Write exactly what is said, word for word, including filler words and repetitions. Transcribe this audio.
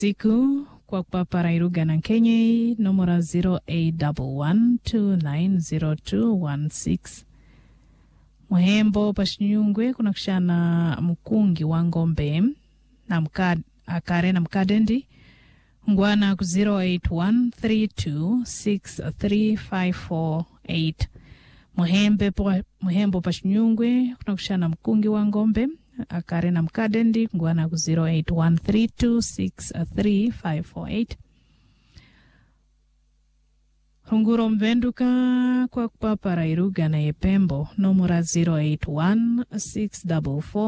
Siku kwa kupapara iruga na Kenya nomora zero eight one one two nine zero two one six. Muhembo pashinyungwe kuna kushana mkungi wa ngombe na mkad, akare na mkadendi ngwana ku zero eight one three two six three five four eight. Muhembe po, muhembo pashinyungwe kuna kushana mkungi wa ngombe akare na mkadendi ngwana ku zero eight one three two six three five four eight. Hunguro mvenduka kwa kupapara iruga na yepembo nomora zero eight one six four four